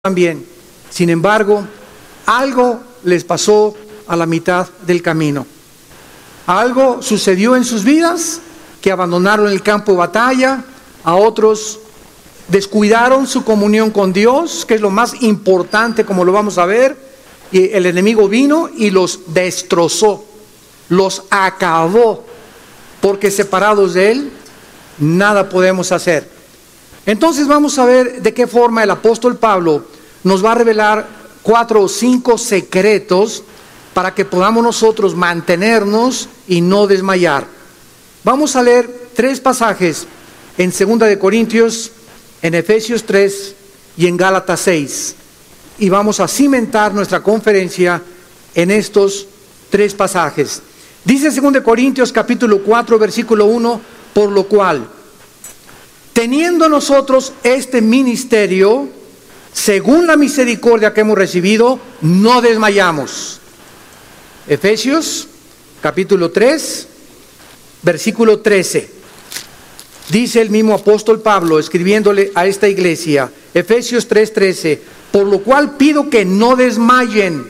también. Sin embargo, algo les pasó a la mitad del camino. Algo sucedió en sus vidas que abandonaron el campo de batalla. A otros descuidaron su comunión con Dios, que es lo más importante, como lo vamos a ver. Y el enemigo vino y los destrozó, los acabó, porque separados de Él, nada podemos hacer. Entonces vamos a ver de qué forma el apóstol Pablo nos va a revelar 4 o 5 secretos para que podamos nosotros mantenernos y no desmayar. Vamos a leer 3 pasajes en 2 de Corintios, en Efesios 3 y en Gálatas 6. Y vamos a cimentar nuestra conferencia en estos 3 pasajes. Dice 2 de Corintios capítulo 4 versículo 1, por lo cual, teniendo nosotros este ministerio, según la misericordia que hemos recibido, no desmayamos. Efesios capítulo 3, versículo 13. Dice el mismo apóstol Pablo, escribiéndole a esta iglesia, Efesios 3:13, por lo cual pido que no desmayen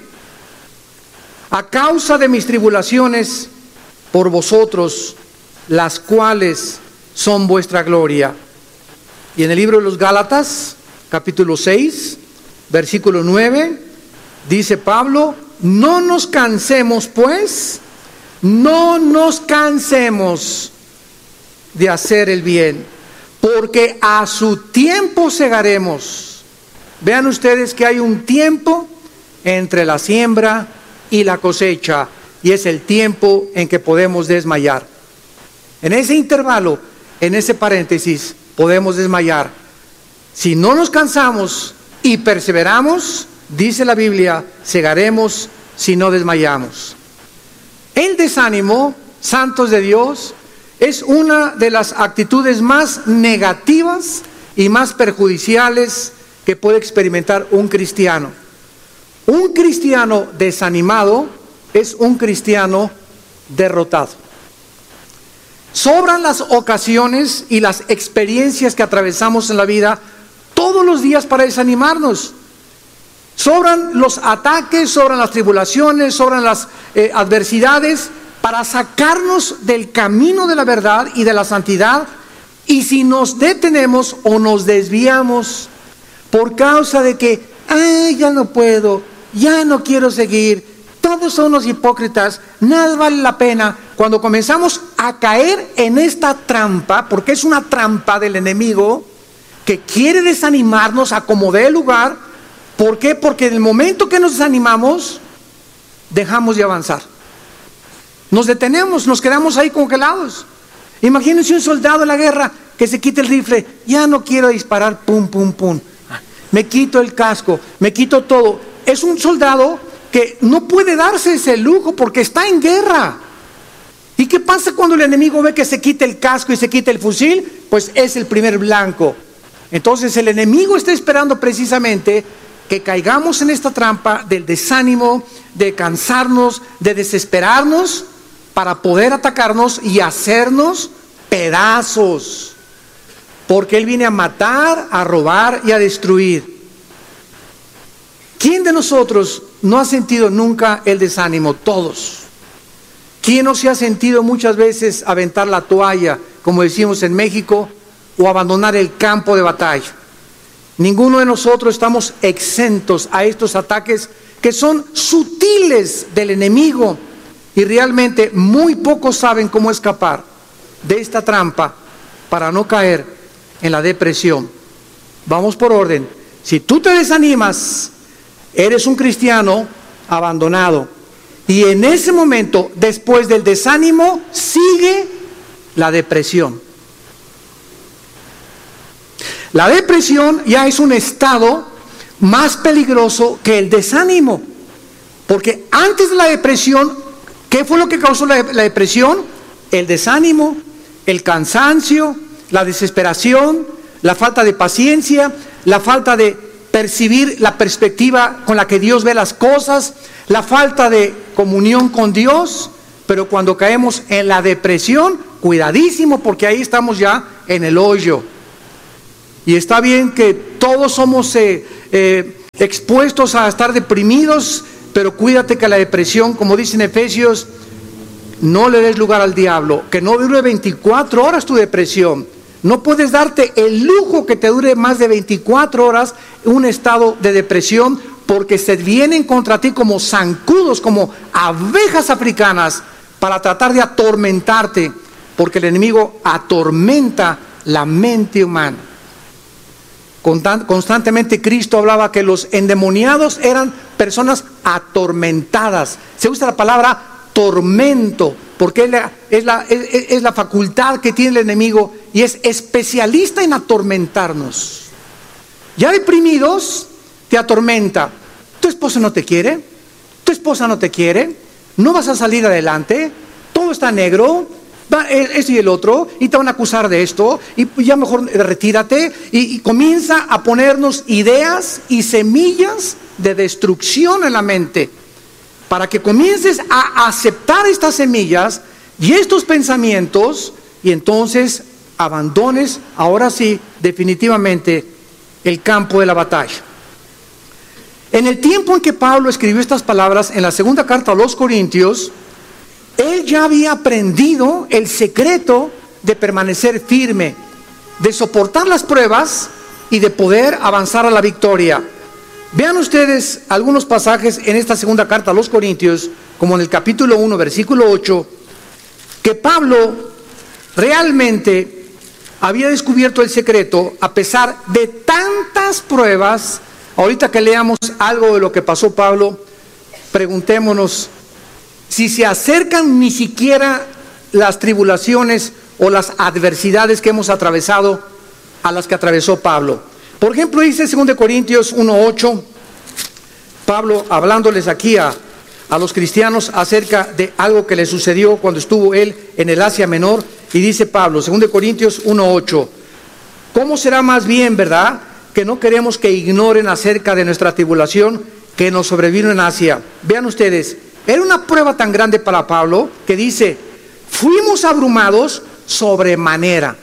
a causa de mis tribulaciones por vosotros, las cuales son vuestra gloria. Y en el libro de los Gálatas, capítulo 6, versículo 9, dice Pablo, no nos cansemos pues, no nos cansemos de hacer el bien, porque a su tiempo segaremos. Vean ustedes que hay un tiempo entre la siembra y la cosecha, y es el tiempo en que podemos desmayar. En ese intervalo, en ese paréntesis, podemos desmayar. Si no nos cansamos y perseveramos, dice la Biblia, segaremos si no desmayamos. El desánimo, santos de Dios, es una de las actitudes más negativas y más perjudiciales que puede experimentar un cristiano. Un cristiano desanimado es un cristiano derrotado. Sobran las ocasiones y las experiencias que atravesamos en la vida todos los días para desanimarnos. Sobran los ataques, sobran las tribulaciones, sobran las adversidades para sacarnos del camino de la verdad y de la santidad. Y si nos detenemos o nos desviamos por causa de que, ya no puedo, ya no quiero seguir, todos son los hipócritas, nada vale la pena. Cuando comenzamos a caer en esta trampa, porque es una trampa del enemigo que quiere desanimarnos a como dé lugar. ¿Por qué? Porque en el momento que nos desanimamos, dejamos de avanzar. Nos detenemos, nos quedamos ahí congelados. Imagínense un soldado en la guerra que se quita el rifle, ya no quiero disparar, pum, pum, pum. Me quito el casco, me quito todo. Es un soldado que no puede darse ese lujo porque está en guerra. ¿Y qué pasa cuando el enemigo ve que se quita el casco y se quita el fusil? Pues es el primer blanco. Entonces el enemigo está esperando precisamente que caigamos en esta trampa del desánimo, de cansarnos, de desesperarnos, para poder atacarnos y hacernos pedazos. Porque Él viene a matar, a robar y a destruir. ¿Quién de nosotros no ha sentido nunca el desánimo? Todos. ¿Quién no se ha sentido muchas veces aventar la toalla, como decimos en México, o abandonar el campo de batalla? Ninguno de nosotros estamos exentos a estos ataques que son sutiles del enemigo y realmente muy pocos saben cómo escapar de esta trampa para no caer en la depresión. Vamos por orden. Si tú te desanimas, eres un cristiano abandonado. Y en ese momento, después del desánimo, sigue la depresión. La depresión ya es un estado más peligroso que el desánimo. Porque antes de la depresión, ¿qué fue lo que causó la depresión? El desánimo, el cansancio, la desesperación, la falta de paciencia, la falta de percibir la perspectiva con la que Dios ve las cosas, la falta de comunión con Dios. Pero cuando caemos en la depresión, cuidadísimo, porque ahí estamos ya en el hoyo. Y está bien que todos somos expuestos a estar deprimidos, pero cuídate que la depresión, como dice en Efesios, no le des lugar al diablo, que no dure 24 horas tu depresión. No puedes darte el lujo que te dure más de 24 horas un estado de depresión, porque se vienen contra ti como zancudos, como abejas africanas, para tratar de atormentarte, porque el enemigo atormenta la mente humana. Constantemente Cristo hablaba que los endemoniados eran personas atormentadas. Se usa la palabra tormento, porque es la facultad que tiene el enemigo y es especialista en atormentarnos. Ya deprimidos, te atormenta. Tu esposa no te quiere, tu esposa no te quiere, no vas a salir adelante, todo está negro, esto y el otro, y te van a acusar de esto, y ya mejor retírate, y comienza a ponernos ideas y semillas de destrucción en la mente, para que comiences a aceptar estas semillas y estos pensamientos, y entonces abandones, ahora sí, definitivamente, el campo de la batalla. En el tiempo en que Pablo escribió estas palabras en la segunda carta a los Corintios, él ya había aprendido el secreto de permanecer firme, de soportar las pruebas y de poder avanzar a la victoria. Vean ustedes algunos pasajes en esta segunda carta a los Corintios, como en el capítulo 1, versículo 8, que Pablo realmente había descubierto el secreto a pesar de tantas pruebas. Ahorita que leamos algo de lo que pasó Pablo, preguntémonos si se acercan ni siquiera las tribulaciones o las adversidades que hemos atravesado a las que atravesó Pablo. Por ejemplo, dice 2 Corintios 1:8, Pablo hablándoles aquí a los cristianos acerca de algo que le sucedió cuando estuvo él en el Asia Menor, y dice Pablo, 2 Corintios 1:8, ¿cómo será más bien, verdad, que no queremos que ignoren acerca de nuestra tribulación que nos sobrevino en Asia? Vean ustedes, era una prueba tan grande para Pablo que dice, fuimos abrumados sobremanera.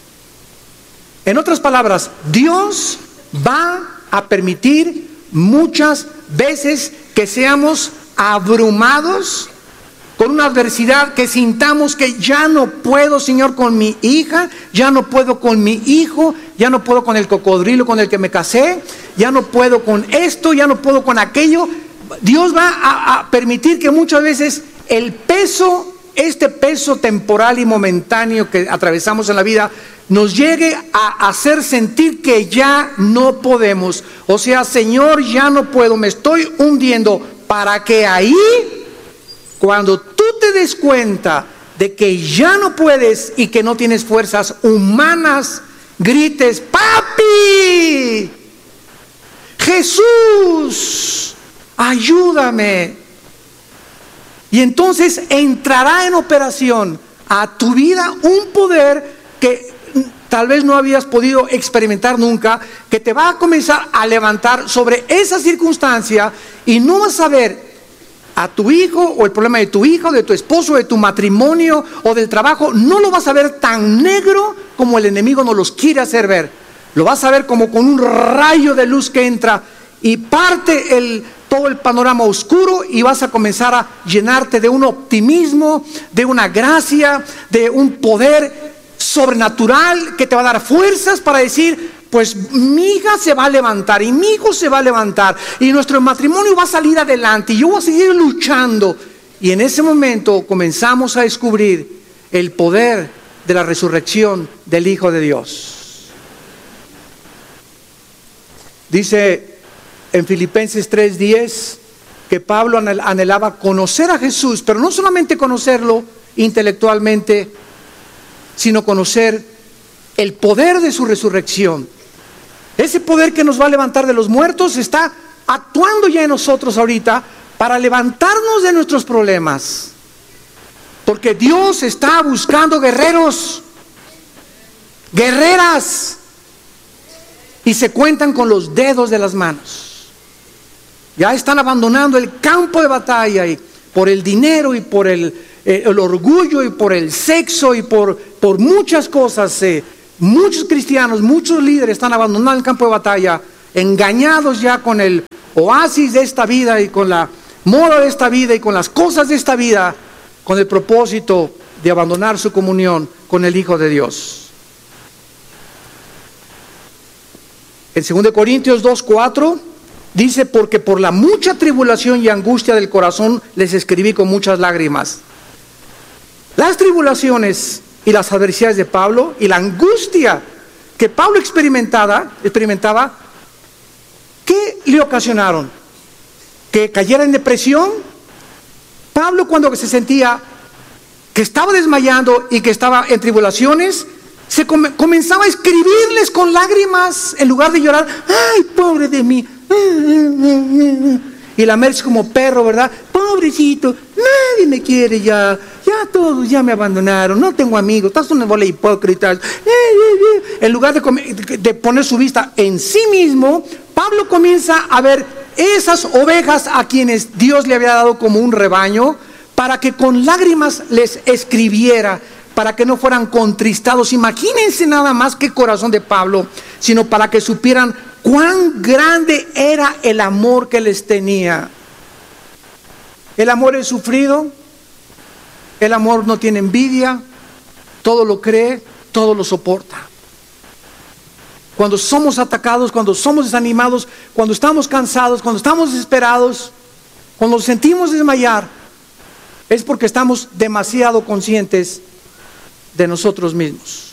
En otras palabras, Dios va a permitir muchas veces que seamos abrumados con una adversidad, que sintamos que ya no puedo, Señor, con mi hija, ya no puedo con mi hijo, ya no puedo con el cocodrilo con el que me casé, ya no puedo con esto, ya no puedo con aquello. Dios va a permitir que muchas veces el peso, este peso temporal y momentáneo que atravesamos en la vida, nos llegue a hacer sentir que ya no podemos. O sea, Señor, ya no puedo, me estoy hundiendo, para que ahí, cuando tú te des cuenta de que ya no puedes y que no tienes fuerzas humanas, grites, ¡Papi! ¡Jesús! ¡Ayúdame! Y entonces entrará en operación a tu vida un poder que tal vez no habías podido experimentar nunca, que te va a comenzar a levantar sobre esa circunstancia, y no vas a ver a tu hijo o el problema de tu hijo, de tu esposo, de tu matrimonio o del trabajo, no lo vas a ver tan negro como el enemigo nos los quiere hacer ver. Lo vas a ver como con un rayo de luz que entra y parte todo el panorama oscuro, y vas a comenzar a llenarte de un optimismo, de una gracia, de un poder sobrenatural que te va a dar fuerzas para decir, pues mi hija se va a levantar y mi hijo se va a levantar y nuestro matrimonio va a salir adelante y yo voy a seguir luchando. Y en ese momento comenzamos a descubrir el poder de la resurrección del Hijo de Dios. Dice en Filipenses 3:10 que Pablo anhelaba conocer a Jesús, pero no solamente conocerlo intelectualmente, sino conocer el poder de su resurrección. Ese poder que nos va a levantar de los muertos está actuando ya en nosotros ahorita para levantarnos de nuestros problemas. Porque Dios está buscando guerreros, guerreras, y se cuentan con los dedos de las manos. Ya están abandonando el campo de batalla y por el dinero y por el orgullo y por el sexo y por muchas cosas. Muchos cristianos, muchos líderes están abandonando el campo de batalla engañados ya con el oasis de esta vida y con la moda de esta vida y con las cosas de esta vida, con el propósito de abandonar su comunión con el Hijo de Dios. En 2 Corintios 2:4 dice: porque por la mucha tribulación y angustia del corazón les escribí con muchas lágrimas. Las tribulaciones y las adversidades de Pablo y la angustia que Pablo experimentaba, ¿qué le ocasionaron? ¿Que cayera en depresión? Pablo, cuando se sentía que estaba desmayando y que estaba en tribulaciones, comenzaba a escribirles con lágrimas en lugar de llorar. ¡Ay, pobre de mí! Y la Merce como perro, ¿verdad? Pobrecito, nadie me quiere ya todos ya me abandonaron, no tengo amigos, estás una bola de hipócritas. En lugar de poner su vista en sí mismo, Pablo comienza a ver esas ovejas a quienes Dios le había dado como un rebaño, para que con lágrimas les escribiera, para que no fueran contristados. Imagínense nada más qué corazón de Pablo, sino para que supieran cuán grande era el amor que les tenía. El amor es sufrido, el amor no tiene envidia, todo lo cree, todo lo soporta. Cuando somos atacados, cuando somos desanimados, cuando estamos cansados, cuando estamos desesperados, cuando nos sentimos desmayar, es porque estamos demasiado conscientes de nosotros mismos,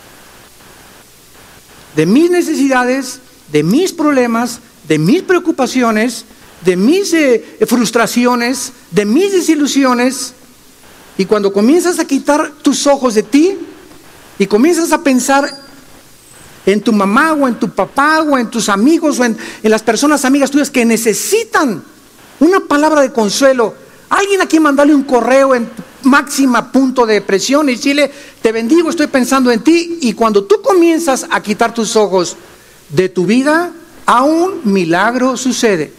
de mis necesidades, de mis problemas, de mis preocupaciones, de mis frustraciones, de mis desilusiones. Y cuando comienzas a quitar tus ojos de ti y comienzas a pensar en tu mamá o en tu papá o en tus amigos o en las personas amigas tuyas que necesitan una palabra de consuelo, alguien a quien mandarle un correo en máxima punto de depresión y decirle: te bendigo, estoy pensando en ti. Y cuando tú comienzas a quitar tus ojos de tu vida, un milagro sucede.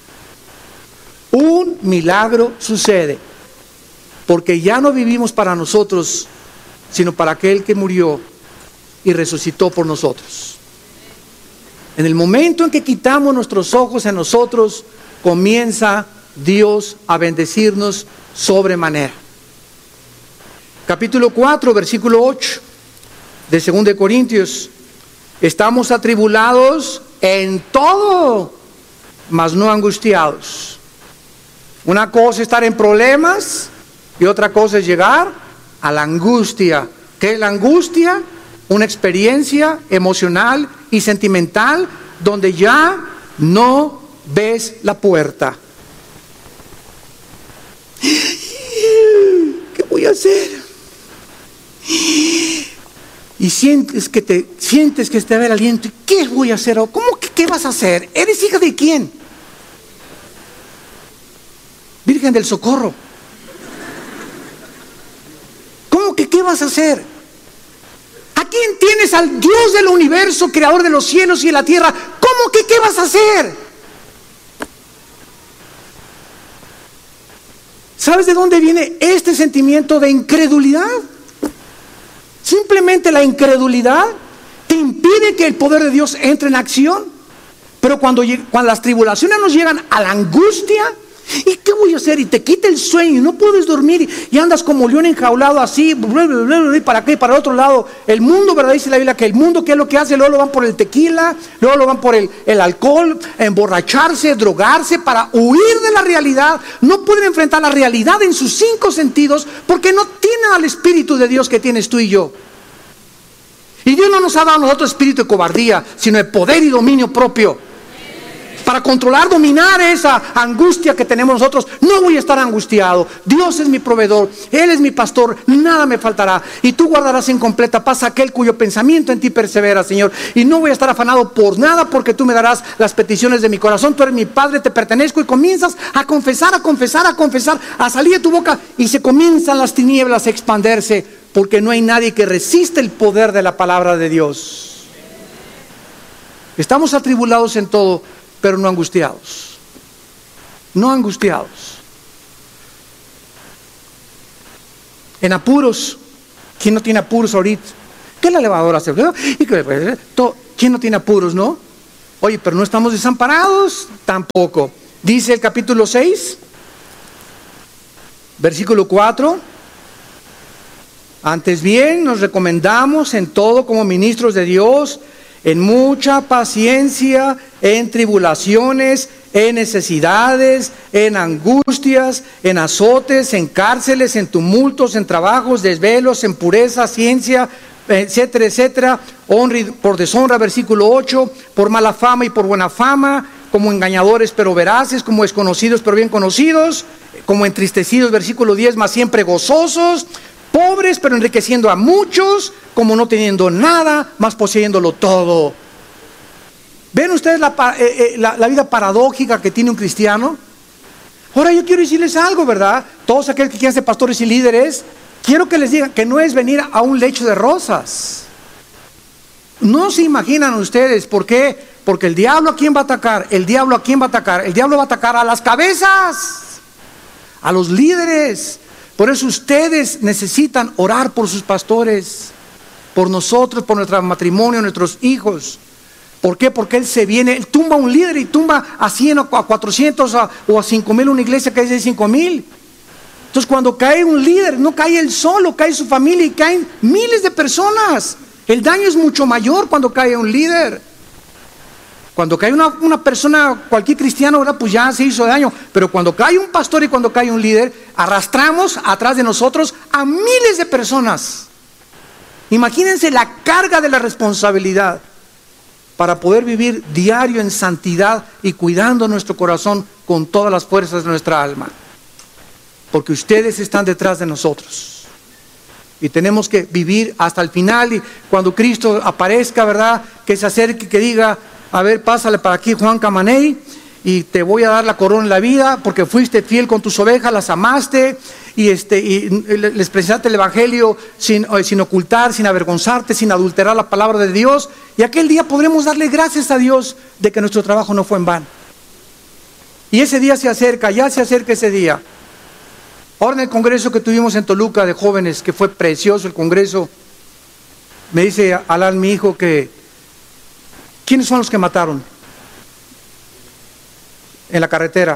Un milagro sucede. Porque ya no vivimos para nosotros, sino para aquel que murió y resucitó por nosotros. En el momento en que quitamos nuestros ojos en nosotros, comienza Dios a bendecirnos sobremanera. Capítulo 4, versículo 8 de 2 Corintios. Estamos atribulados en todo, mas no angustiados. Una cosa es estar en problemas y otra cosa es llegar a la angustia. ¿Qué es la angustia? Una experiencia emocional y sentimental donde ya no ves la puerta. ¿Qué voy a hacer? Y sientes que te va el aliento. ¿Y qué voy a hacer? ¿Cómo que qué vas a hacer? ¿Eres hija de quién? Virgen del Socorro. ¿Cómo que qué vas a hacer? ¿A quién tienes? Al Dios del universo, creador de los cielos y de la tierra. ¿Cómo que qué vas a hacer? ¿Sabes de dónde viene este sentimiento de incredulidad? Simplemente la incredulidad te impide que el poder de Dios entre en acción. Pero cuando las tribulaciones nos llegan a la angustia, ¿y qué voy a hacer? Y te quita el sueño y no puedes dormir y andas como león enjaulado así, para acá y para el otro lado. El mundo, ¿verdad? Dice la Biblia que el mundo, ¿qué es lo que hace? Luego lo van por el tequila, luego lo van por el alcohol, emborracharse, drogarse para huir de la realidad. No pueden enfrentar la realidad en sus 5 sentidos porque no tienen al Espíritu de Dios que tienes tú y yo. Y Dios no nos ha dado a nosotros espíritu de cobardía, sino de poder y dominio propio. Para controlar, dominar esa angustia que tenemos nosotros. No voy a estar angustiado. Dios es mi proveedor, Él es mi pastor, nada me faltará. Y tú guardarás en completa paz aquel cuyo pensamiento en ti persevera, Señor. Y no voy a estar afanado por nada, porque tú me darás las peticiones de mi corazón. Tú eres mi Padre, te pertenezco. Y comienzas a confesar, a salir de tu boca. Y se comienzan las tinieblas a expandirse, porque no hay nadie que resista el poder de la palabra de Dios. Estamos atribulados en todo, pero no angustiados. No angustiados. En apuros. ¿Quién no tiene apuros ahorita? ¿Qué la lavadora hace? ¿Quién no tiene apuros, no? Oye, pero no estamos desamparados tampoco. Dice el capítulo 6, versículo 4. Antes bien, nos recomendamos en todo como ministros de Dios, en mucha paciencia, en tribulaciones, en necesidades, en angustias, en azotes, en cárceles, en tumultos, en trabajos, desvelos, en pureza, ciencia, etcétera, etcétera, honra y por deshonra, versículo 8, por mala fama y por buena fama, como engañadores pero veraces, como desconocidos pero bien conocidos, como entristecidos, versículo 10, mas siempre gozosos, pobres pero enriqueciendo a muchos, como no teniendo nada, mas poseyéndolo todo. ¿Ven ustedes la vida paradójica que tiene un cristiano? Ahora yo quiero decirles algo, ¿verdad? Todos aquellos que quieran ser pastores y líderes, quiero que les diga que no es venir a un lecho de rosas. No se imaginan ustedes, ¿por qué? Porque el diablo ¿a quién va a atacar? El diablo ¿a quién va a atacar? El diablo va a atacar a las cabezas, a los líderes. Por eso ustedes necesitan orar por sus pastores, por nosotros, por nuestro matrimonio, nuestros hijos. ¿Por qué? Porque él se viene, él tumba a un líder y tumba a 100 o a 400 o a 5,000 una iglesia que es de 5,000. Entonces cuando cae un líder, no cae él solo, cae su familia y caen miles de personas. El daño es mucho mayor cuando cae un líder. Cuando cae una persona, cualquier cristiano, ¿verdad? Pues ya se hizo daño. Pero cuando cae un pastor y cuando cae un líder, arrastramos atrás de nosotros a miles de personas. Imagínense la carga de la responsabilidad para poder vivir diario en santidad y cuidando nuestro corazón con todas las fuerzas de nuestra alma. Porque ustedes están detrás de nosotros. Y tenemos que vivir hasta el final. Y cuando Cristo aparezca, ¿verdad? Que se acerque, que diga: a ver, pásale para aquí, Juan Camaney, y te voy a dar la corona en la vida, porque fuiste fiel con tus ovejas, las amaste, y les presentaste el evangelio sin ocultar, sin avergonzarte, sin adulterar la palabra de Dios. Y aquel día podremos darle gracias a Dios de que nuestro trabajo no fue en vano. Y ese día se acerca, ya se acerca ese día. Ahora en el congreso que tuvimos en Toluca de jóvenes, que fue precioso el congreso, me dice Alan, mi hijo, que ¿quiénes son los que mataron en la carretera?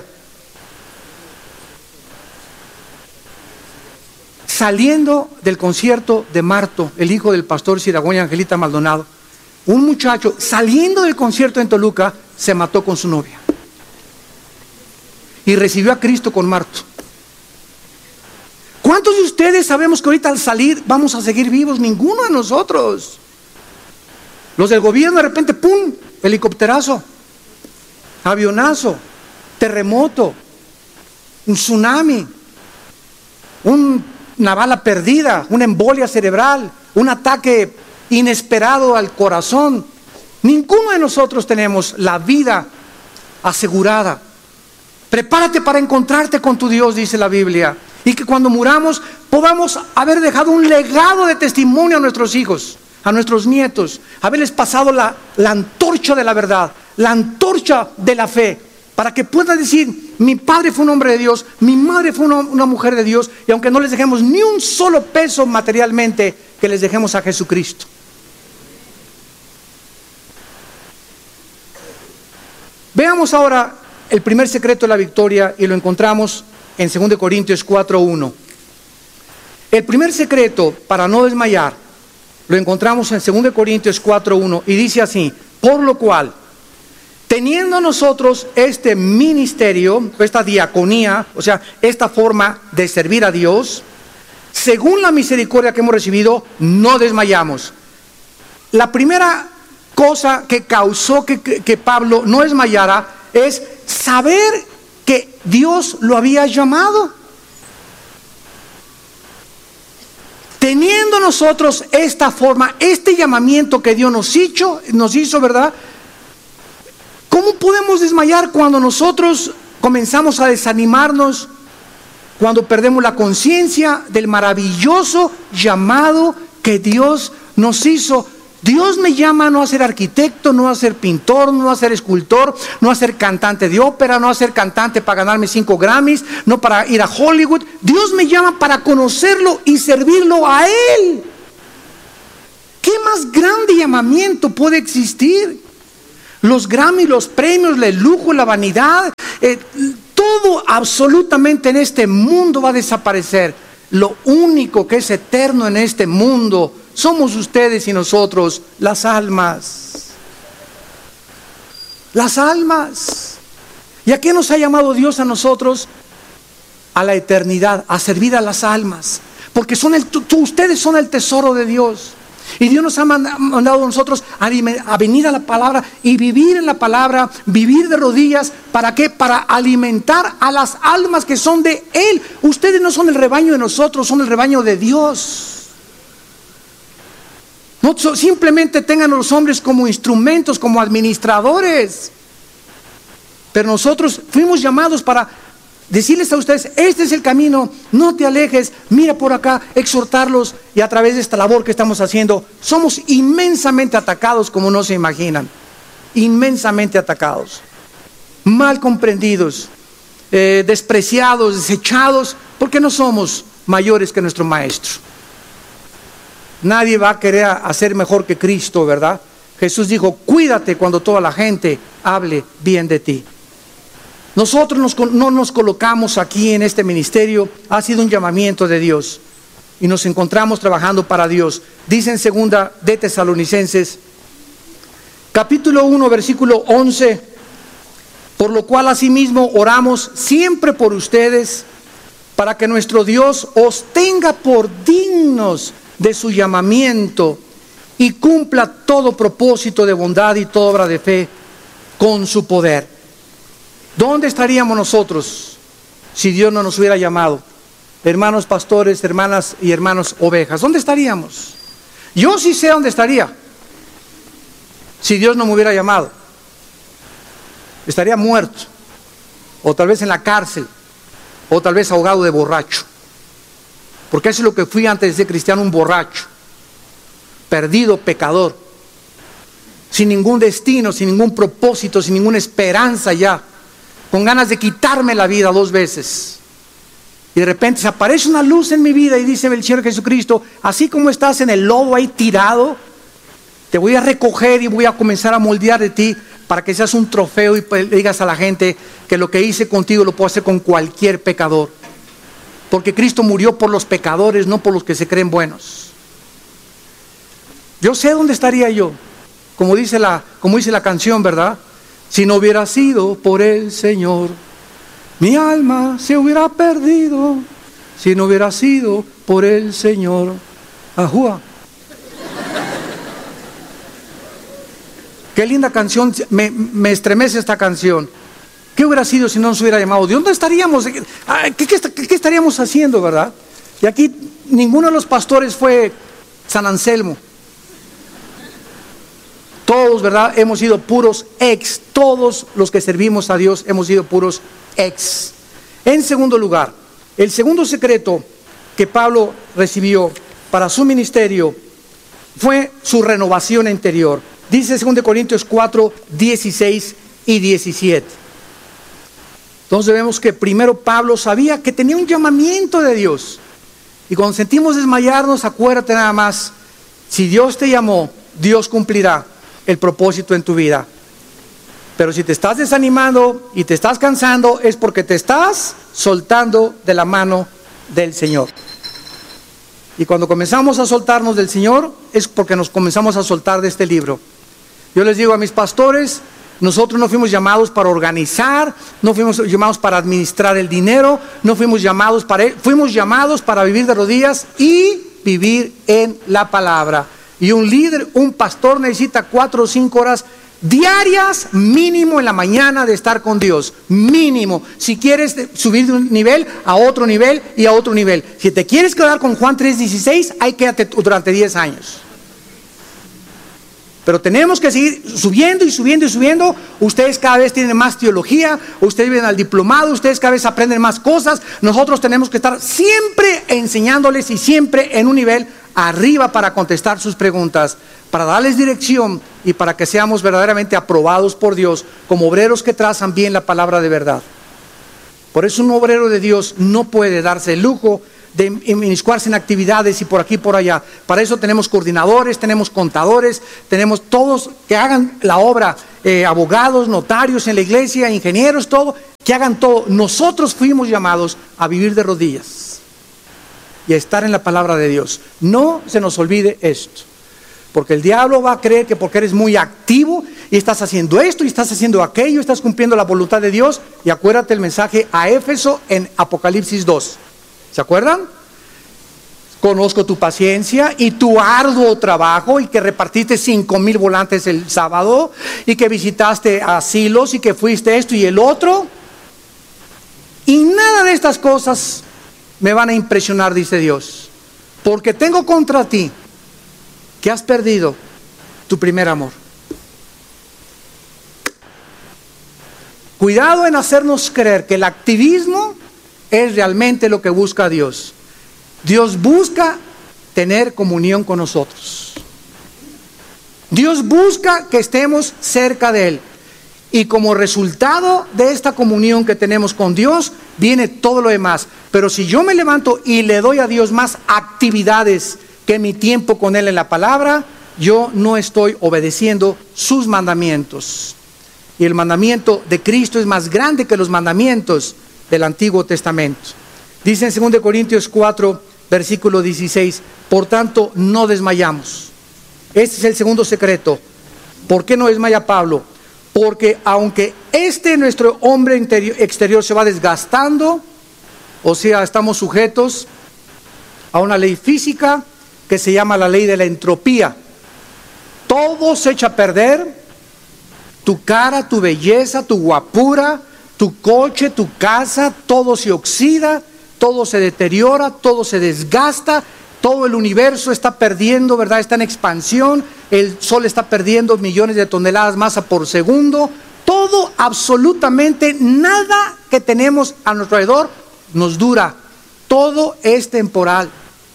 Saliendo del concierto de Marto, el hijo del pastor Siragüen y Angelita Maldonado, un muchacho saliendo del concierto en Toluca se mató con su novia y recibió a Cristo con Marto. ¿Cuántos de ustedes sabemos que ahorita al salir vamos a seguir vivos? Ninguno de nosotros. Los del gobierno de repente, ¡pum!, helicópterazo, avionazo, terremoto, un tsunami, una bala perdida, una embolia cerebral, un ataque inesperado al corazón. Ninguno de nosotros tenemos la vida asegurada. Prepárate para encontrarte con tu Dios, dice la Biblia, y que cuando muramos podamos haber dejado un legado de testimonio a nuestros hijos, a nuestros nietos, haberles pasado la antorcha de la verdad, la antorcha de la fe, para que puedan decir: mi padre fue un hombre de Dios, mi madre fue una mujer de Dios, y aunque no les dejemos ni un solo peso materialmente, que les dejemos a Jesucristo. Veamos ahora el primer secreto de la victoria, y lo encontramos en 2 Corintios 4:1. El primer secreto para no desmayar lo encontramos en 2 Corintios 4:1, y dice así: por lo cual, teniendo nosotros este ministerio, esta diaconía, o sea, esta forma de servir a Dios, según la misericordia que hemos recibido, no desmayamos. La primera cosa que causó que Pablo no desmayara es saber que Dios lo había llamado. Teniendo nosotros esta forma, este llamamiento que Dios nos hizo, ¿verdad? ¿Cómo podemos desmayar cuando nosotros comenzamos a desanimarnos, cuando perdemos la conciencia del maravilloso llamado que Dios nos hizo? Dios me llama no a ser arquitecto, no a ser pintor, no a ser escultor, no a ser cantante de ópera, no a ser cantante para ganarme 5 Grammys, no para ir a Hollywood. Dios me llama para conocerlo y servirlo a Él. ¿Qué más grande llamamiento puede existir? Los Grammy, los premios, el lujo, la vanidad, todo absolutamente en este mundo va a desaparecer. Lo único que es eterno en este mundo somos ustedes y nosotros, las almas. Las almas. ¿Y a qué nos ha llamado Dios a nosotros? A la eternidad, a servir a las almas. Porque ustedes son el tesoro de Dios. Y Dios nos ha mandado a nosotros a venir a la palabra y vivir en la palabra, vivir de rodillas. ¿Para qué? Para alimentar a las almas que son de Él. Ustedes no son el rebaño de nosotros, son el rebaño de Dios. No simplemente tengan a los hombres como instrumentos, como administradores. Pero nosotros fuimos llamados para decirles a ustedes, este es el camino, no te alejes, mira por acá, exhortarlos. Y a través de esta labor que estamos haciendo, somos inmensamente atacados como no se imaginan. Inmensamente atacados, mal comprendidos, despreciados, desechados, porque no somos mayores que nuestro Maestro. Nadie va a querer hacer mejor que Cristo, ¿verdad? Jesús dijo, cuídate cuando toda la gente hable bien de ti. Nosotros no nos colocamos aquí en este ministerio, ha sido un llamamiento de Dios y nos encontramos trabajando para Dios. Dice en segunda de Tesalonicenses, capítulo 1, versículo 11, por lo cual asimismo oramos siempre por ustedes, para que nuestro Dios os tenga por dignos de su llamamiento y cumpla todo propósito de bondad y toda obra de fe con su poder. ¿Dónde estaríamos nosotros si Dios no nos hubiera llamado? Hermanos pastores, hermanas y hermanos ovejas, ¿dónde estaríamos? Yo sí sé dónde estaría si Dios no me hubiera llamado. Estaría muerto, o tal vez en la cárcel, o tal vez ahogado de borracho. Porque eso es lo que fui antes de ser cristiano, un borracho, perdido, pecador, sin ningún destino, sin ningún propósito, sin ninguna esperanza ya, con ganas de quitarme la vida 2 veces. Y de repente se aparece una luz en mi vida y dice el Señor Jesucristo, así como estás en el lodo ahí tirado, te voy a recoger y voy a comenzar a moldear de ti para que seas un trofeo y le digas a la gente que lo que hice contigo lo puedo hacer con cualquier pecador. Porque Cristo murió por los pecadores, no por los que se creen buenos. Yo sé dónde estaría yo, como dice la canción, ¿verdad? Si no hubiera sido por el Señor, mi alma se hubiera perdido. Si no hubiera sido por el Señor. Ajúa. Qué linda canción, me estremece esta canción. ¿Qué hubiera sido si no nos hubiera llamado Dios? ¿Dónde estaríamos? ¿Qué estaríamos haciendo, verdad? Y aquí ninguno de los pastores fue San Anselmo. Todos, ¿verdad? Hemos sido puros ex. Todos los que servimos a Dios hemos sido puros ex. En segundo lugar, el segundo secreto que Pablo recibió para su ministerio fue su renovación interior. Dice 2 Corintios 4, 16 y 17. Entonces vemos que primero Pablo sabía que tenía un llamamiento de Dios. Y cuando sentimos desmayarnos, acuérdate nada más, si Dios te llamó, Dios cumplirá el propósito en tu vida. Pero si te estás desanimando y te estás cansando, es porque te estás soltando de la mano del Señor. Y cuando comenzamos a soltarnos del Señor, es porque nos comenzamos a soltar de este libro. Yo les digo a mis pastores, nosotros no fuimos llamados para organizar, no fuimos llamados para administrar el dinero, no fuimos llamados para vivir de rodillas y vivir en la palabra. Y un líder, un pastor necesita 4 o 5 horas diarias mínimo en la mañana de estar con Dios, mínimo. Si quieres subir de un nivel a otro nivel y a otro nivel. Si te quieres quedar con Juan 3:16, ahí quédate durante 10 años. Pero tenemos que seguir subiendo y subiendo y subiendo. Ustedes cada vez tienen más teología, ustedes vienen al diplomado, ustedes cada vez aprenden más cosas. Nosotros tenemos que estar siempre enseñándoles y siempre en un nivel arriba para contestar sus preguntas, para darles dirección y para que seamos verdaderamente aprobados por Dios como obreros que trazan bien la palabra de verdad. Por eso un obrero de Dios no puede darse el lujo de inmiscuirse en actividades y por aquí y por allá. Para eso tenemos coordinadores, tenemos contadores, tenemos todos que hagan la obra abogados, notarios en la iglesia, ingenieros, todo, que hagan todo. Nosotros fuimos llamados a vivir de rodillas y a estar en la palabra de Dios. No se nos olvide esto, porque el diablo va a creer que porque eres muy activo y estás haciendo esto y estás haciendo aquello, estás cumpliendo la voluntad de Dios. Y acuérdate el mensaje a Éfeso en Apocalipsis 2. ¿Se acuerdan? Conozco tu paciencia y tu arduo trabajo, y que repartiste 5,000 volantes el sábado, y que visitaste asilos, y que fuiste esto y el otro. Y nada de estas cosas me van a impresionar, dice Dios, porque tengo contra ti que has perdido tu primer amor. Cuidado en hacernos creer que el activismo es realmente lo que busca Dios. Dios busca tener comunión con nosotros. Dios busca que estemos cerca de Él. Y como resultado de esta comunión que tenemos con Dios, viene todo lo demás. Pero si yo me levanto y le doy a Dios más actividades que mi tiempo con Él en la palabra, yo no estoy obedeciendo sus mandamientos. Y el mandamiento de Cristo es más grande que los mandamientos del Antiguo Testamento. Dice en 2 Corintios 4, versículo 16, por tanto no desmayamos. Este es el segundo secreto. ¿Por qué no desmaya Pablo? Porque aunque nuestro hombre exterior se va desgastando, o sea, estamos sujetos a una ley física que se llama la ley de la entropía. Todo se echa a perder. Tu cara, tu belleza, tu guapura, tu coche, tu casa, todo se oxida, todo se deteriora, todo se desgasta, todo el universo está perdiendo, ¿verdad? Está en expansión, el sol está perdiendo millones de toneladas masa por segundo. Todo, absolutamente nada que tenemos a nuestro alrededor nos dura. Todo es temporal.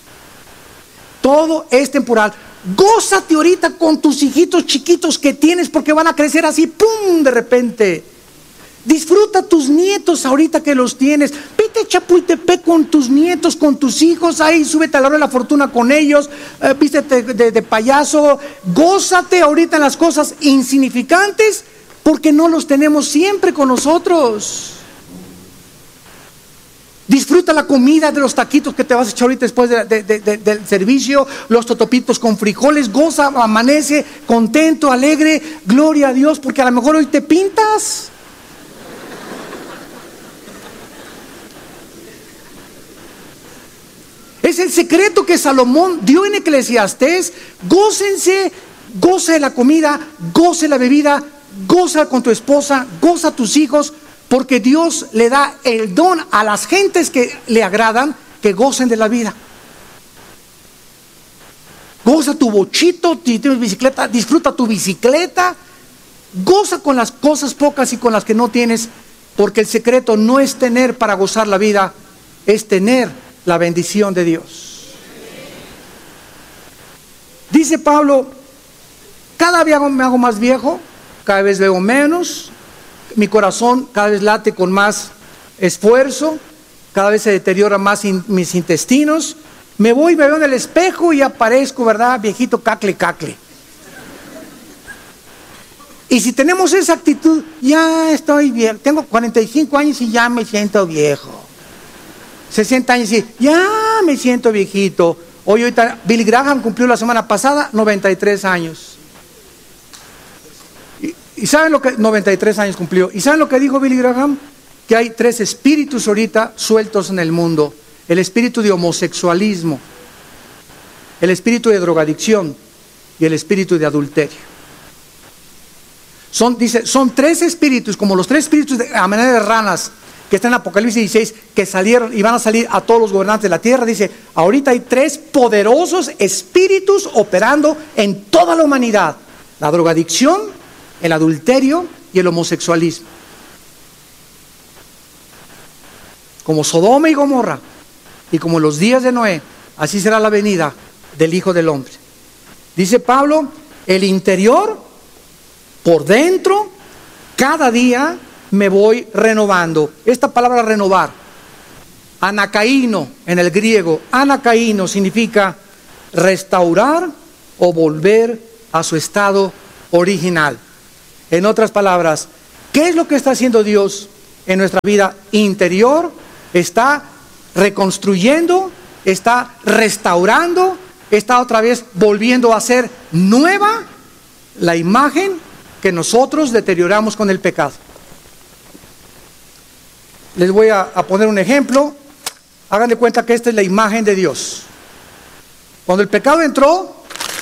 Todo es temporal. Gózate ahorita con tus hijitos chiquitos que tienes, porque van a crecer así, ¡pum!, de repente. Disfruta tus nietos ahorita que los tienes. Vete a Chapultepec con tus nietos, con tus hijos, ahí súbete a la hora de la fortuna con ellos, vístete de payaso. Gózate ahorita en las cosas insignificantes, porque no los tenemos siempre con nosotros. Disfruta la comida de los taquitos que te vas a echar ahorita después del servicio, los totopitos con frijoles. Goza, amanece contento, alegre, gloria a Dios, porque a lo mejor hoy te pintas. Es el secreto que Salomón dio en Eclesiastés. Gócense, goza de la comida, goza de la bebida, goza con tu esposa, goza a tus hijos, porque Dios le da el don a las gentes que le agradan, que gocen de la vida. Goza tu bochito, si tienes bicicleta, disfruta tu bicicleta. Goza con las cosas pocas y con las que no tienes, porque el secreto no es tener para gozar la vida, es tener la bendición de Dios. Dice Pablo, cada día me hago más viejo, cada vez veo menos. Mi corazón cada vez late con más esfuerzo, cada vez se deteriora más mis intestinos. Me veo en el espejo y aparezco, ¿verdad? Viejito cacle. Y si tenemos esa actitud, ya estoy bien. Tengo 45 años y ya me siento viejo. 60 años y ya me siento viejito. Ahorita Billy Graham cumplió la semana pasada 93 años. ¿Y saben lo que 93 años cumplió? ¿Y saben lo que dijo Billy Graham? Que hay 3 espíritus ahorita sueltos en el mundo. El espíritu de homosexualismo, el espíritu de drogadicción y el espíritu de adulterio. Son 3 espíritus, como los 3 espíritus a manera de ranas que están en Apocalipsis 16, que salieron y van a salir a todos los gobernantes de la tierra. Dice, ahorita hay 3 poderosos espíritus operando en toda la humanidad: la drogadicción, el adulterio y el homosexualismo. Como Sodoma y Gomorra y como los días de Noé, así será la venida del Hijo del Hombre. Dice Pablo, el interior, por dentro, cada día me voy renovando. Esta palabra renovar, anakaíno en el griego, anakaíno significa restaurar o volver a su estado original. En otras palabras, ¿qué es lo que está haciendo Dios en nuestra vida interior? Está reconstruyendo, está restaurando, está otra vez volviendo a ser nueva la imagen que nosotros deterioramos con el pecado. Les voy a poner un ejemplo. Hagan de cuenta que esta es la imagen de Dios. Cuando el pecado entró,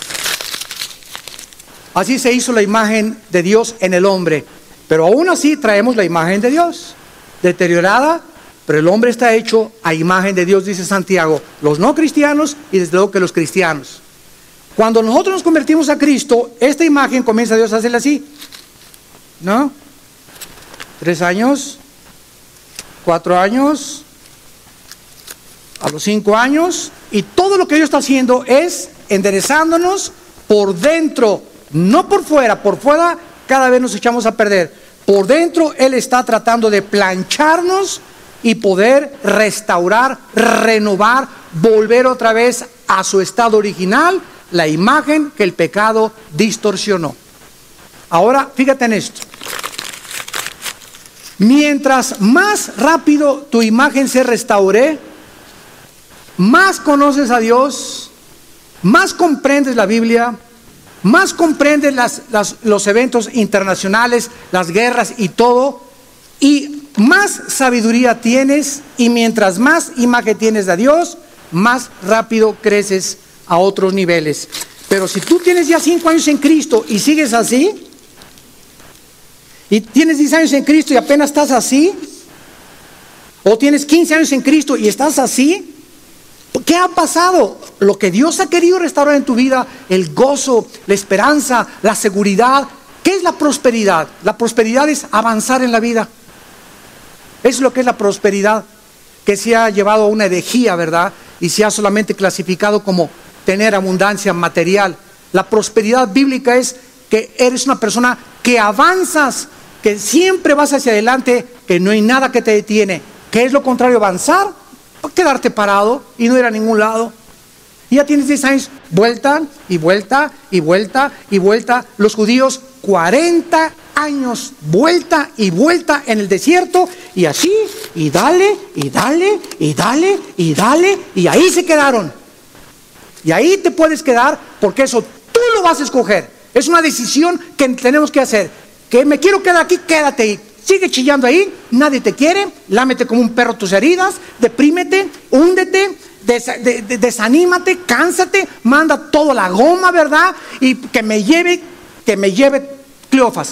así se hizo la imagen de Dios en el hombre. Pero aún así traemos la imagen de Dios, deteriorada, pero el hombre está hecho a imagen de Dios, dice Santiago. Los no cristianos y desde luego que los cristianos. Cuando nosotros nos convertimos a Cristo, esta imagen comienza Dios a hacerla así, ¿no? 3 años, 4 años, a los 5 años, y todo lo que Dios está haciendo es enderezándonos por dentro, no por fuera. Por fuera cada vez nos echamos a perder. Por dentro Él está tratando de plancharnos y poder restaurar, renovar, volver otra vez a su estado original, la imagen que el pecado distorsionó. Ahora, fíjate en esto. Mientras más rápido tu imagen se restaure, más conoces a Dios, más comprendes la Biblia, más comprendes los eventos internacionales, las guerras y todo, y más sabiduría tienes, y mientras más imagen tienes de Dios, más rápido creces a otros niveles. Pero si tú tienes ya 5 años en Cristo y sigues así, y tienes 10 años en Cristo y apenas estás así, o tienes 15 años en Cristo y estás así, ¿qué ha pasado? Lo que Dios ha querido restaurar en tu vida, el gozo, la esperanza, la seguridad. ¿Qué es la prosperidad? La prosperidad es avanzar en la vida. Es lo que es la prosperidad, que se ha llevado a una herejía, ¿verdad? Y se ha solamente clasificado como tener abundancia material. La prosperidad bíblica es que eres una persona que avanzas, que siempre vas hacia adelante, que no hay nada que te detiene. ¿Qué es lo contrario a avanzar? Quedarte parado y no ir a ningún lado. Y ya tienes 10 años, vuelta y vuelta y vuelta y vuelta. Los judíos 40 años, vuelta y vuelta en el desierto, y así, y dale, y dale, y dale, y dale, y ahí se quedaron. Y ahí te puedes quedar, porque eso tú lo vas a escoger. Es una decisión que tenemos que hacer. Que me quiero quedar aquí, quédate ahí. Sigue chillando ahí, nadie te quiere, lámete como un perro tus heridas, deprímete, húndete, desanímate, cánsate, manda toda la goma, ¿verdad? Y que me lleve Cleofas.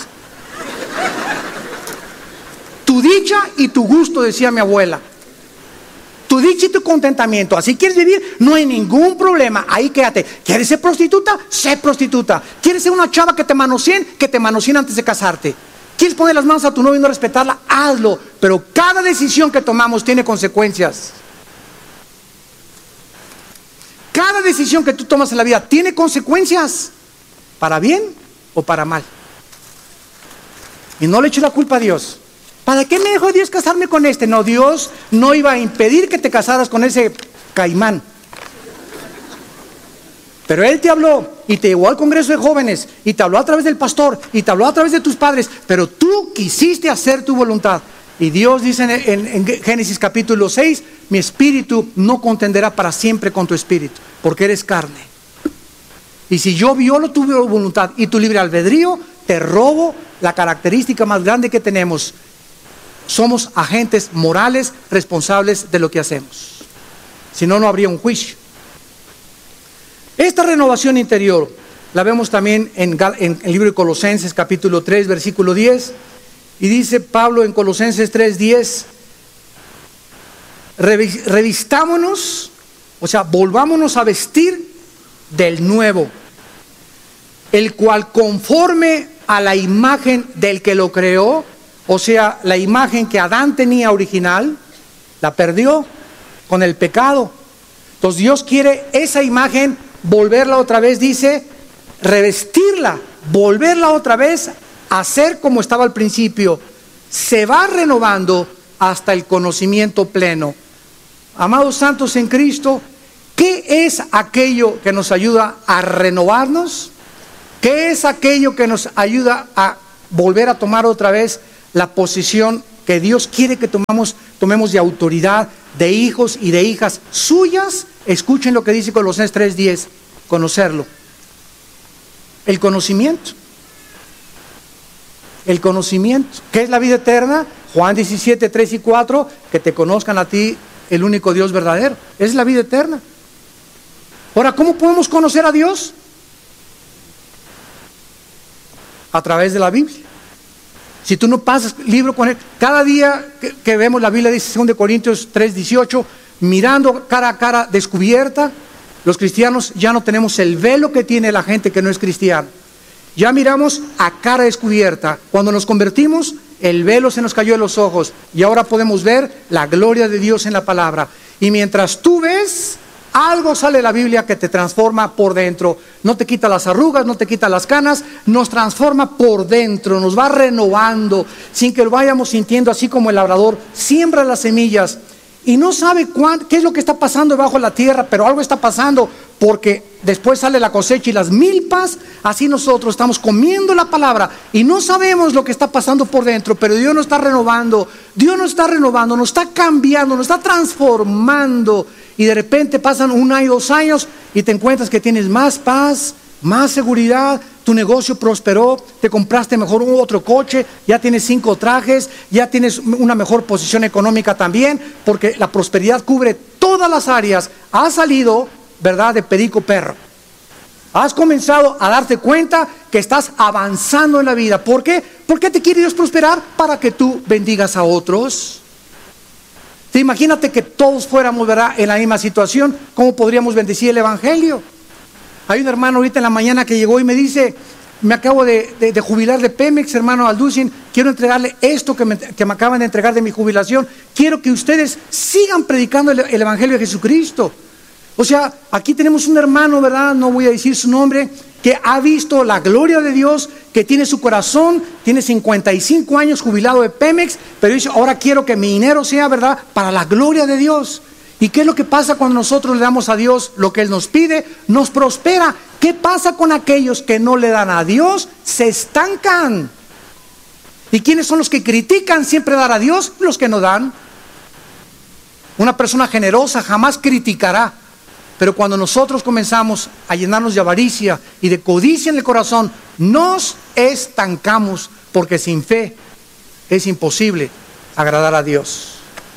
Tu dicha y tu gusto, decía mi abuela. Tu dicha y tu contentamiento. Así quieres vivir, no hay ningún problema. Ahí quédate. ¿Quieres ser prostituta? Sé prostituta. ¿Quieres ser una chava que te manoseen? Que te manoseen antes de casarte. ¿Quieres poner las manos a tu novio y no respetarla? Hazlo. Pero cada decisión que tomamos tiene consecuencias. Cada decisión que tú tomas en la vida tiene consecuencias. Para bien o para mal. Y no le eches la culpa a Dios. ¿Para qué me dejó Dios casarme con este? No, Dios no iba a impedir que te casaras con ese caimán. Pero Él te habló y te llevó al Congreso de Jóvenes y te habló a través del pastor y te habló a través de tus padres, pero tú quisiste hacer tu voluntad. Y Dios dice en Génesis capítulo 6, mi espíritu no contenderá para siempre con tu espíritu, porque eres carne. Y si yo violo tu voluntad y tu libre albedrío, te robo la característica más grande que tenemos. Somos agentes morales responsables de lo que hacemos. Si no, no habría un juicio. Esta renovación interior la vemos también en el libro de Colosenses capítulo 3 versículo 10, y dice Pablo en Colosenses 3:10, revistámonos, o sea, volvámonos a vestir del nuevo, el cual conforme a la imagen del que lo creó, o sea, la imagen que Adán tenía original, la perdió con el pecado. Entonces Dios quiere esa imagen volverla otra vez, dice, revestirla, volverla otra vez a ser como estaba al principio. Se va renovando hasta el conocimiento pleno. Amados santos en Cristo, ¿qué es aquello que nos ayuda a renovarnos? ¿Qué es aquello que nos ayuda a volver a tomar otra vez la posición que Dios quiere que tomemos de autoridad, de hijos y de hijas suyas. Escuchen lo que dice Colosenses 3:10, conocerlo. El conocimiento. El conocimiento. ¿Qué es la vida eterna? Juan 17:3-4, que te conozcan a ti, el único Dios verdadero. Es la vida eterna. Ahora, ¿cómo podemos conocer a Dios? A través de la Biblia. Si tú no pasas libro con él, cada día que vemos la Biblia, dice 2 Corintios 3:18, mirando cara a cara descubierta, los cristianos ya no tenemos el velo que tiene la gente que no es cristiana. Ya miramos a cara descubierta. Cuando nos convertimos, el velo se nos cayó de los ojos y ahora podemos ver la gloria de Dios en la palabra. Y mientras tú ves, algo sale de la Biblia que te transforma por dentro. No te quita las arrugas, no te quita las canas, nos transforma por dentro, nos va renovando, sin que lo vayamos sintiendo, así como el labrador siembra las semillas y no sabe qué es lo que está pasando debajo de la tierra, pero algo está pasando, porque después sale la cosecha y las milpas. Así nosotros estamos comiendo la palabra y no sabemos lo que está pasando por dentro, pero Dios nos está renovando, nos está cambiando, nos está transformando. Y de repente pasan 1 año, 2 años y te encuentras que tienes más paz, más seguridad, tu negocio prosperó, te compraste mejor otro coche, ya tienes 5 trajes, ya tienes una mejor posición económica también, porque la prosperidad cubre todas las áreas. Has salido, ¿verdad?, de perico perro. Has comenzado a darte cuenta que estás avanzando en la vida. ¿Por qué? ¿Por qué te quiere Dios prosperar? Para que tú bendigas a otros. Imagínate que todos fuéramos, ¿verdad?, en la misma situación. ¿Cómo podríamos bendecir el evangelio? Hay un hermano ahorita en la mañana que llegó y me dice: me acabo de jubilar de Pemex, hermano Alducin, quiero entregarle esto que me acaban de entregar de mi jubilación. Quiero que ustedes sigan predicando el evangelio de Jesucristo. O sea, aquí tenemos un hermano, ¿verdad?, no voy a decir su nombre, que ha visto la gloria de Dios, que tiene su corazón, tiene 55 años jubilado de Pemex, pero dice: ahora quiero que mi dinero sea, ¿verdad?, para la gloria de Dios. ¿Y qué es lo que pasa cuando nosotros le damos a Dios lo que Él nos pide? Nos prospera. ¿Qué pasa con aquellos que no le dan a Dios? Se estancan. ¿Y quiénes son los que critican siempre dar a Dios? Los que no dan. Una persona generosa jamás criticará. Pero cuando nosotros comenzamos a llenarnos de avaricia y de codicia en el corazón, nos estancamos, porque sin fe es imposible agradar a Dios.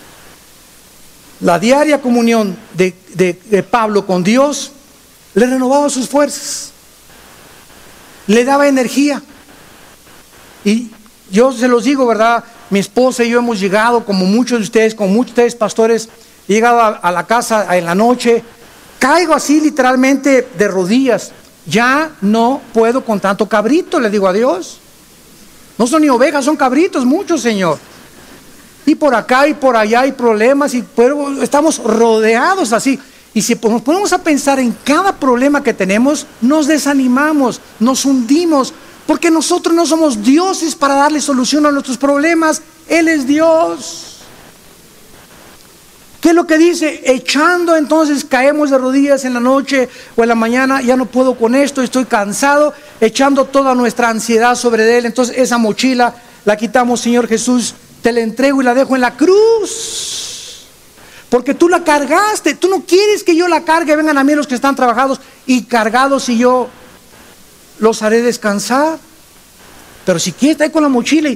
La diaria comunión de Pablo con Dios le renovaba sus fuerzas, le daba energía. Y yo se los digo, ¿verdad? Mi esposa y yo hemos llegado, como muchos de ustedes, como muchos de ustedes pastores, he llegado a la casa en la noche, caigo así literalmente de rodillas. Ya no puedo con tanto cabrito, le digo a Dios. No son ni ovejas, son cabritos, muchos, Señor. Y por acá y por allá hay problemas, pero estamos rodeados así. Y si nos ponemos a pensar en cada problema que tenemos, nos desanimamos, nos hundimos, porque nosotros no somos dioses para darle solución a nuestros problemas. Él es Dios. ¿Qué es lo que dice? Echando, entonces caemos de rodillas en la noche o en la mañana: ya no puedo con esto, estoy cansado, echando toda nuestra ansiedad sobre Él. Entonces esa mochila la quitamos: Señor Jesús, te la entrego y la dejo en la cruz, porque tú la cargaste. Tú no quieres que yo la cargue. Vengan a mí los que están trabajados y cargados, y yo los haré descansar. Pero si quieres, estar con la mochila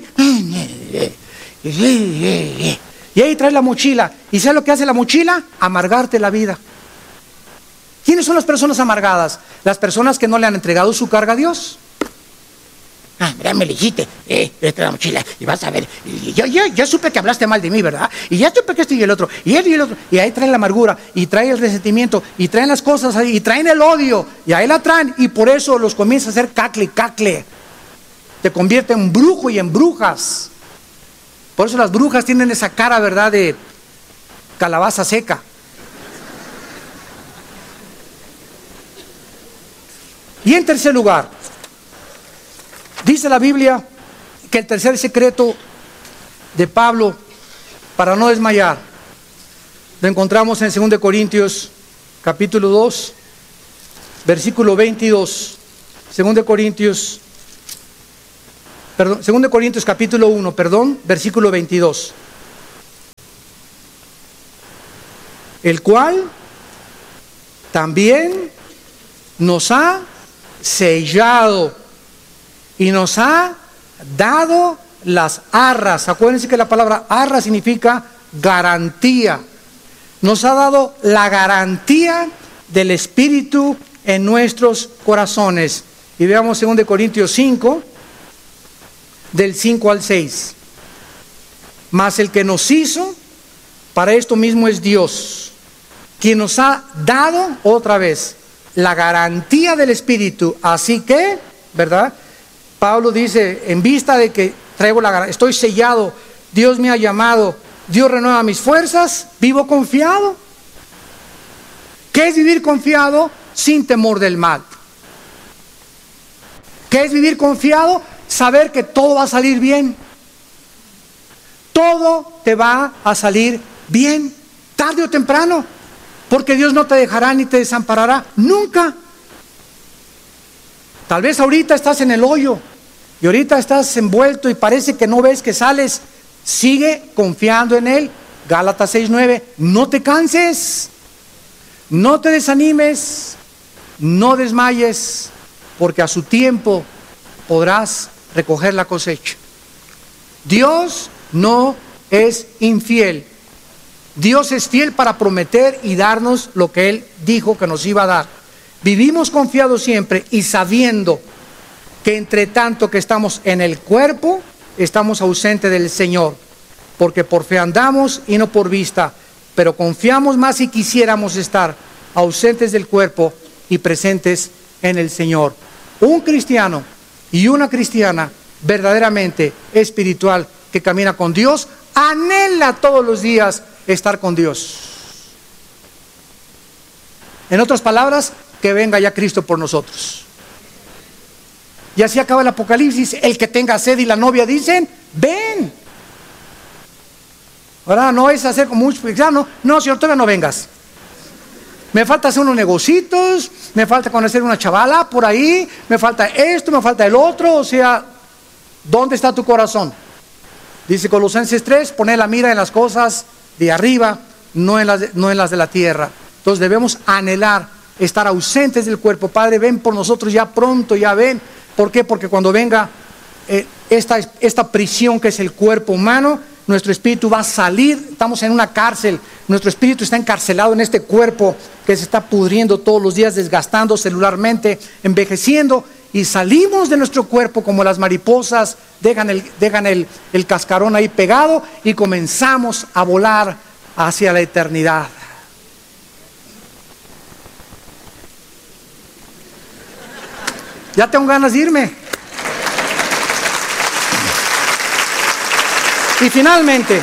y ahí traes la mochila. ¿Y sabes lo que hace la mochila? Amargarte la vida. ¿Quiénes son las personas amargadas? Las personas que no le han entregado su carga a Dios. Mira, me dijiste, esta es la mochila, y vas a ver, y yo supe que hablaste mal de mí, ¿verdad? Y ya supe que esto y el otro, y él y el otro, y ahí traen la amargura, y traen el resentimiento, y traen las cosas ahí, y traen el odio, y ahí la traen, y por eso los comienza a hacer cacle. Te convierte en brujo y en brujas. Por eso las brujas tienen esa cara, ¿verdad?, de calabaza seca. Y en tercer lugar, dice la Biblia que el tercer secreto de Pablo para no desmayar lo encontramos en 2 Corintios capítulo 2, versículo 22. 2 Corintios Perdón, 2 Corintios capítulo 1, versículo 22. El cual también nos ha sellado y nos ha dado las arras. Acuérdense que la palabra arra significa garantía. Nos ha dado la garantía del Espíritu en nuestros corazones. Y veamos 2 Corintios 5, del 5 al 6. Mas el que nos hizo, para esto mismo es Dios, quien nos ha dado otra vez la garantía del Espíritu. Así que, ¿verdad? Pablo dice, en vista de que traigo la garantía, estoy sellado, Dios me ha llamado, Dios renueva mis fuerzas, vivo confiado. ¿Qué es vivir confiado? Sin temor del mal. ¿Qué es vivir confiado? Saber que todo va a salir bien. Todo te va a salir bien, tarde o temprano, porque Dios no te dejará ni te desamparará nunca. Tal vez ahorita estás en el hoyo y ahorita estás envuelto y parece que no ves que sales. Sigue confiando en Él. Gálatas 6:9. No te canses, no te desanimes, no desmayes, porque a su tiempo podrás recoger la cosecha. Dios no es infiel. Dios es fiel para prometer y darnos lo que Él dijo que nos iba a dar. Vivimos confiados siempre y sabiendo que entre tanto que estamos en el cuerpo, estamos ausentes del Señor, porque por fe andamos y no por vista, pero confiamos más si quisiéramos estar ausentes del cuerpo y presentes en el Señor. Un cristiano y una cristiana verdaderamente espiritual que camina con Dios, anhela todos los días estar con Dios. En otras palabras, que venga ya Cristo por nosotros. Y así acaba el Apocalipsis. El que tenga sed y la novia dicen, ven. Ahora no es hacer como un cristiano, no, Señor, todavía no vengas. Me falta hacer unos negocitos, me falta conocer una chavala por ahí, me falta esto, me falta el otro. O sea, ¿dónde está tu corazón? Dice Colosenses 3, poner la mira en las cosas de arriba, no en las de la tierra. Entonces debemos anhelar estar ausentes del cuerpo. Padre, ven por nosotros ya pronto, ya ven. ¿Por qué? Porque cuando venga esta prisión que es el cuerpo humano, nuestro espíritu va a salir. Estamos en una cárcel, nuestro espíritu está encarcelado en este cuerpo que se está pudriendo todos los días, desgastando celularmente, envejeciendo, y salimos de nuestro cuerpo como las mariposas, dejan el cascarón ahí pegado y comenzamos a volar hacia la eternidad. Ya tengo ganas de irme. Y finalmente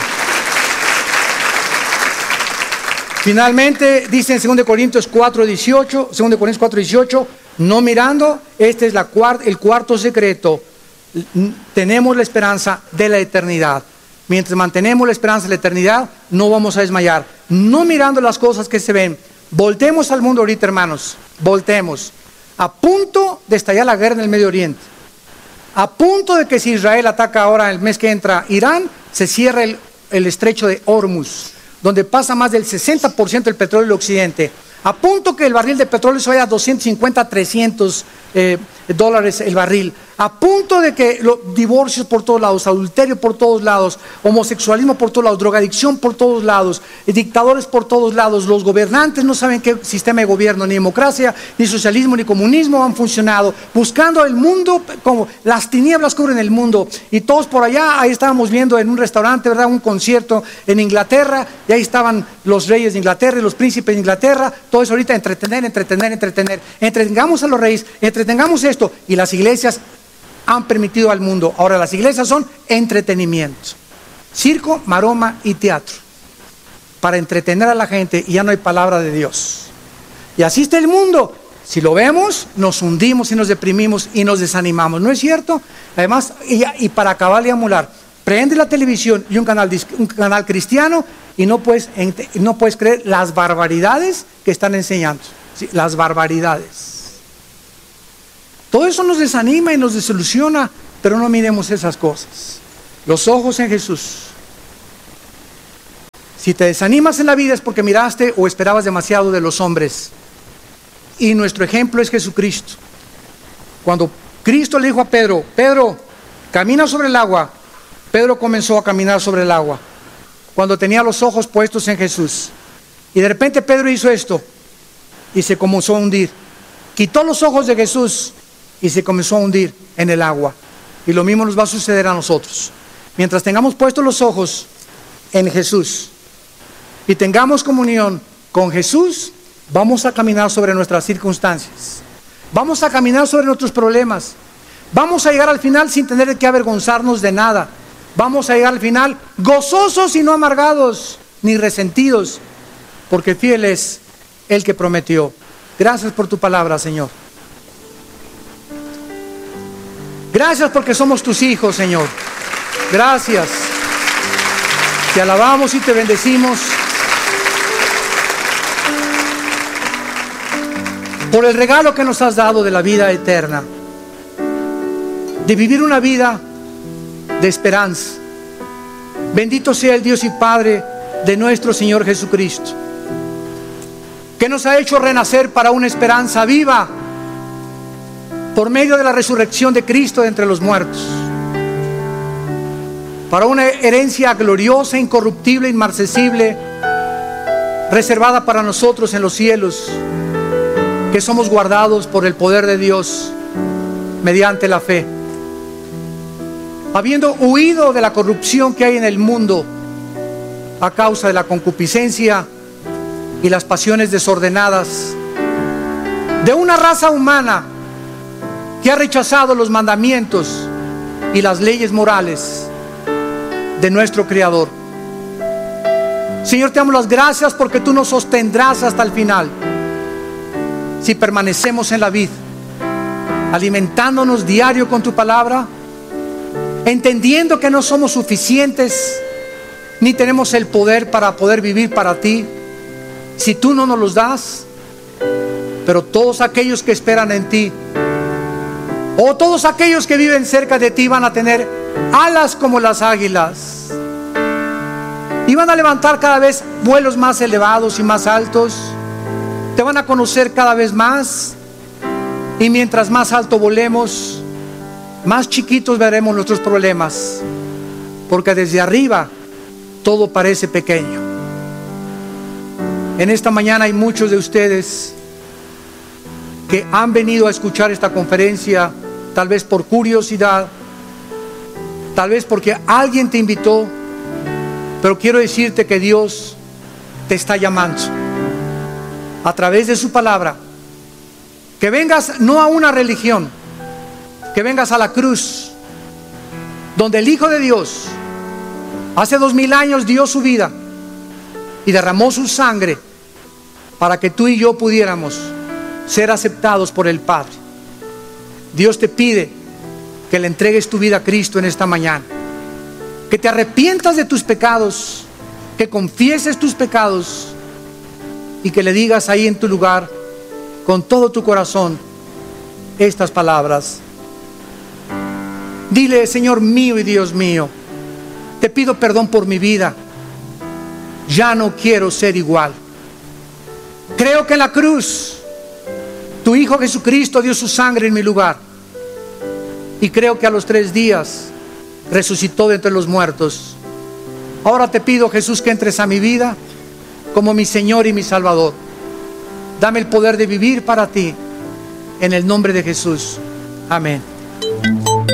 dice en 2 Corintios 4:18, no mirando, este es el cuarto secreto, tenemos la esperanza de la eternidad. Mientras mantenemos la esperanza de la eternidad, no vamos a desmayar. No mirando las cosas que se ven. Voltemos al mundo ahorita, hermanos, voltemos. A punto de estallar la guerra en el Medio Oriente. A punto de que si Israel ataca ahora el mes que entra Irán, se cierra el estrecho de Hormuz, donde pasa más del 60% del petróleo del occidente. A punto que el barril de petróleo se vaya a 250, 300 dólares el barril. A punto de que los divorcios por todos lados, adulterio por todos lados, homosexualismo por todos lados, drogadicción por todos lados, dictadores por todos lados. Los gobernantes no saben qué sistema de gobierno, ni democracia, ni socialismo, ni comunismo han funcionado, buscando el mundo, como las tinieblas cubren el mundo. Y todos por allá, ahí estábamos viendo en un restaurante, ¿verdad?, un concierto en Inglaterra, y ahí estaban los reyes de Inglaterra y los príncipes de Inglaterra. Todo eso ahorita entretener. Entretengamos a los reyes, entretengamos esto, y las iglesias han permitido al mundo. Ahora las iglesias son entretenimiento, circo, maroma y teatro, para entretener a la gente, y ya no hay palabra de Dios. Y así está el mundo. Si lo vemos, nos hundimos y nos deprimimos y nos desanimamos, ¿no es cierto? Además, y para acabar de amular, prende la televisión y un canal cristiano y no puedes creer las barbaridades que están enseñando. ¿Sí? Las barbaridades. Todo eso nos desanima y nos desilusiona. Pero no miremos esas cosas. Los ojos en Jesús. Si te desanimas en la vida es porque miraste o esperabas demasiado de los hombres. Y nuestro ejemplo es Jesucristo. Cuando Cristo le dijo a Pedro, Pedro, camina sobre el agua, Pedro comenzó a caminar sobre el agua. Cuando tenía los ojos puestos en Jesús. Y de repente Pedro hizo esto y se comenzó a hundir. Quitó los ojos de Jesús y se comenzó a hundir en el agua. Y lo mismo nos va a suceder a nosotros. Mientras tengamos puestos los ojos en Jesús y tengamos comunión con Jesús, vamos a caminar sobre nuestras circunstancias. Vamos a caminar sobre nuestros problemas. Vamos a llegar al final sin tener que avergonzarnos de nada. Vamos a llegar al final gozosos y no amargados ni resentidos, porque fiel es el que prometió. Gracias por tu palabra, Señor. Gracias porque somos tus hijos, Señor. Gracias. Te alabamos y te bendecimos por el regalo que nos has dado de la vida eterna, de vivir una vida de esperanza. Bendito sea el Dios y Padre de nuestro Señor Jesucristo, que nos ha hecho renacer para una esperanza viva por medio de la resurrección de Cristo de entre los muertos, para una herencia gloriosa, incorruptible, inmarcesible, reservada para nosotros en los cielos, que somos guardados por el poder de Dios mediante la fe. Habiendo huido de la corrupción que hay en el mundo a causa de la concupiscencia y las pasiones desordenadas de una raza humana que ha rechazado los mandamientos y las leyes morales de nuestro Creador. Señor, te damos las gracias porque tú nos sostendrás hasta el final si permanecemos en la vid, alimentándonos diario con tu palabra, entendiendo que no somos suficientes ni tenemos el poder para poder vivir para ti si tú no nos los das. Pero todos aquellos que esperan en ti, o todos aquellos que viven cerca de ti, van a tener alas como las águilas y van a levantar cada vez vuelos más elevados y más altos. Te van a conocer cada vez más, y mientras más alto volemos, más chiquitos veremos nuestros problemas, porque desde arriba todo parece pequeño. En esta mañana hay muchos de ustedes que han venido a escuchar esta conferencia, tal vez por curiosidad, tal vez porque alguien te invitó, pero quiero decirte que Dios te está llamando a través de su palabra, que vengas no a una religión, que vengas a la cruz, donde el Hijo de Dios hace 2000 años dio su vida y derramó su sangre para que tú y yo pudiéramos ser aceptados por el Padre. Dios te pide que le entregues tu vida a Cristo en esta mañana, que te arrepientas de tus pecados, que confieses tus pecados y que le digas ahí en tu lugar con todo tu corazón estas palabras. Dile: Señor mío y Dios mío, te pido perdón por mi vida, ya no quiero ser igual. Creo que en la cruz tu Hijo Jesucristo dio su sangre en mi lugar, y creo que a los 3 días resucitó de entre los muertos. Ahora te pido, Jesús, que entres a mi vida como mi Señor y mi Salvador. Dame el poder de vivir para ti, en el nombre de Jesús. Amén.